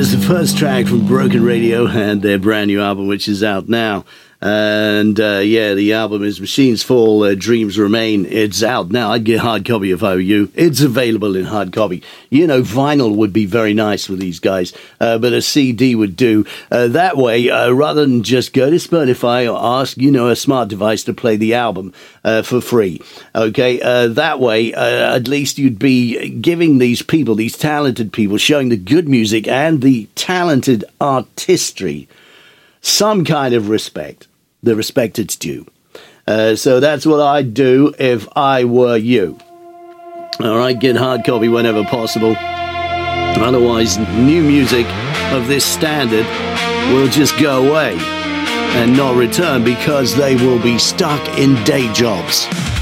was the first track from Broken Radio and their brand new album, which is out now. And the album is Machines Fall, Dreams Remain. It's out now. I'd get hard copy if I were you. It's available in hard copy. You know, vinyl would be very nice for these guys, but a CD would do. That way, rather than just go to Spotify or ask, a smart device to play the album for free. Okay, that way, at least you'd be giving these people, these talented people, showing the good music and the talented artistry some kind of respect. The respect it's due. So that's what I'd do if I were you. All right, get hard copy whenever possible. Otherwise, new music of this standard will just go away and not return because they will be stuck in day jobs.